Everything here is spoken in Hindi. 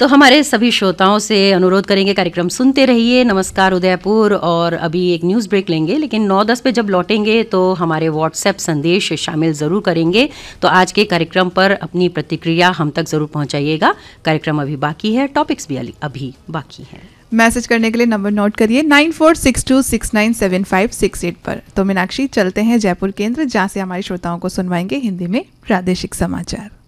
तो हमारे सभी श्रोताओं से अनुरोध करेंगे, कार्यक्रम सुनते रहिए। नमस्कार उदयपुर। और अभी एक न्यूज़ ब्रेक लेंगे, लेकिन 9:10 पे जब लौटेंगे तो हमारे व्हाट्सएप संदेश शामिल ज़रूर करेंगे। तो आज के कार्यक्रम पर अपनी प्रतिक्रिया हम तक ज़रूर पहुंचाइएगा। कार्यक्रम अभी बाकी है, टॉपिक्स भी अभी बाकी हैं। मैसेज करने के लिए नंबर नोट करिए 9462697568 पर। तो मीनाक्षी, चलते हैं जयपुर केंद्र, जहाँ से हमारे श्रोताओं को सुनवाएंगे हिंदी में प्रादेशिक समाचार।